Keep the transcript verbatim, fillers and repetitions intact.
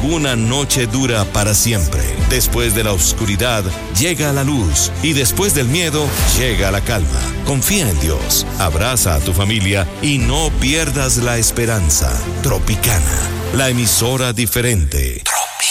ninguna noche dura para siempre. Después de la oscuridad llega la luz y después del miedo llega la calma. Confía en Dios, abraza a tu familia y no pierdas la esperanza. Tropicana, la emisora diferente.